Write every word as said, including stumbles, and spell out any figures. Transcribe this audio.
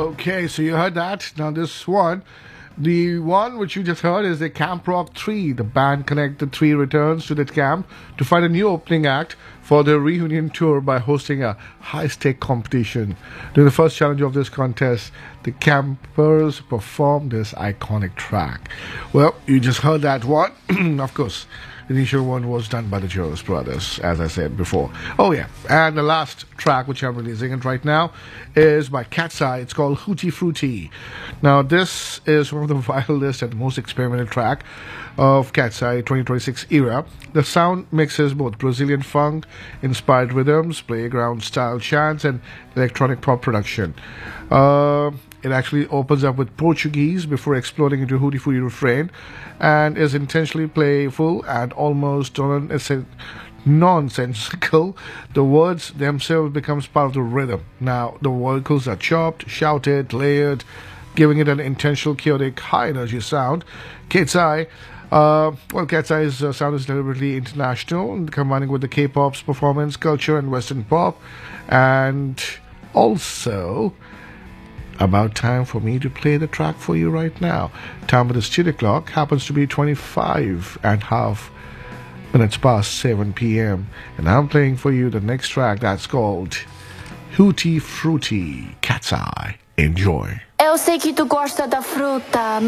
Okay, so you heard that. Now this one, the one which you just heard is the Camp Rock three. The band Connect the Three returns to the camp to find a new opening act for their reunion tour by hosting a high-stake competition. During the first challenge of this contest, the campers performed this iconic track. Well, you just heard that one. Of course, the initial one was done by the Jonas Brothers, as I said before. Oh yeah, and the last track which I'm releasing it right now is by Cat's Eye. It's called Hootie Fruity. Now this is one of the wildest and most experimental track of Cat's Eye twenty twenty-six era. The sound mixes both Brazilian funk inspired rhythms, playground style chants, and electronic pop production. Uh, It actually opens up with Portuguese before exploding into Hootie Fruity refrain, and is intentionally playful and almost nonsensical. The words themselves becomes part of the rhythm. Now the vocals are chopped, shouted, layered, giving it an intentional, chaotic, high-energy sound. Cat's Eye, uh, well, Cat's Eye's uh, sound is deliberately international, combining with the K-pop's performance culture and Western pop, and also about time for me to play the track for you right now. Time of the studio clock happens to be twenty-five and a half minutes past seven p.m. and I'm playing for you the next track that's called Hootie Fruity, Cat's Eye. Enjoy. Eu sei que tu gosta da fruta.